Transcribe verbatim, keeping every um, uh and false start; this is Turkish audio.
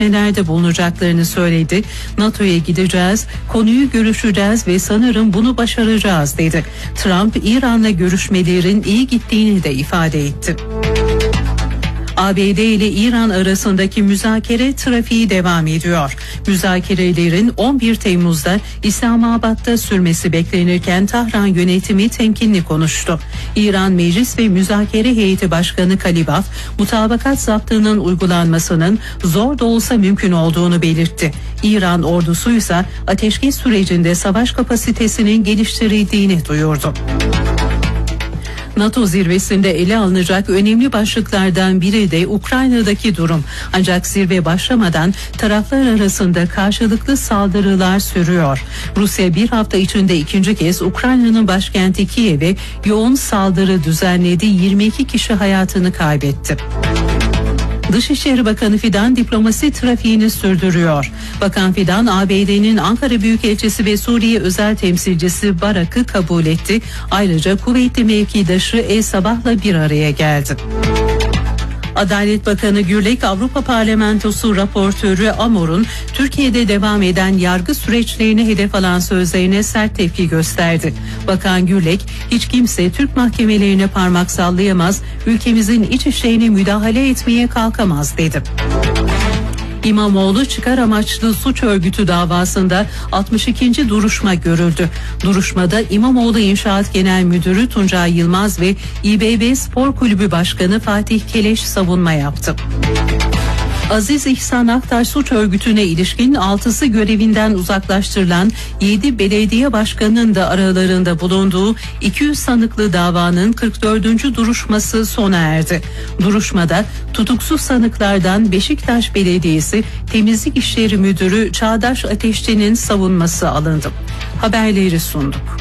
gelişmelerde bulunacaklarını söyledi. NATO'ya gideceğiz, konuyu görüşeceğiz ve sanırım bunu başaracağız dedi. Trump, İran'la görüşmelerin iyi gittiğini de ifade etti. A B D ile İran arasındaki müzakere trafiği devam ediyor. Müzakerelerin on bir Temmuz'da İslamabad'da sürmesi beklenirken Tahran yönetimi temkinli konuştu. İran Meclis ve Müzakere Heyeti Başkanı Kalibaf, mutabakat zaptının uygulanmasının zor da olsa mümkün olduğunu belirtti. İran ordusu ise ateşkes sürecinde savaş kapasitesinin geliştirildiğini duyurdu. NATO zirvesinde ele alınacak önemli başlıklardan biri de Ukrayna'daki durum. Ancak zirve başlamadan taraflar arasında karşılıklı saldırılar sürüyor. Rusya bir hafta içinde ikinci kez Ukrayna'nın başkenti Kiev'e yoğun saldırı düzenledi. yirmi iki kişi hayatını kaybetti. Dışişleri Bakanı Fidan diplomasi trafiğini sürdürüyor. Bakan Fidan, A B D'nin Ankara Büyükelçisi ve Suriye Özel Temsilcisi Barak'ı kabul etti. Ayrıca kuvvetli mevkidaşı El Sabah'la bir araya geldi. Adalet Bakanı Gürlek, Avrupa Parlamentosu raportörü Amor'un Türkiye'de devam eden yargı süreçlerini hedef alan sözlerine sert tepki gösterdi. Bakan Gürlek, hiç kimse Türk mahkemelerine parmak sallayamaz, ülkemizin iç işlerine müdahale etmeye kalkamaz dedi. İmamoğlu çıkar amaçlı suç örgütü davasında altmış ikinci duruşma görüldü. Duruşmada İmamoğlu İnşaat Genel Müdürü Tuncay Yılmaz ve İBB Spor Kulübü Başkanı Fatih Keleş savunma yaptı. Aziz İhsan Aktaş suç örgütüne ilişkin altısı görevinden uzaklaştırılan yedi belediye başkanının da aralarında bulunduğu iki yüz sanıklı davanın kırk dördüncü duruşması sona erdi. Duruşmada tutuksuz sanıklardan Beşiktaş Belediyesi Temizlik İşleri Müdürü Çağdaş Ateşçi'nin savunması alındı. Haberleri sunduk.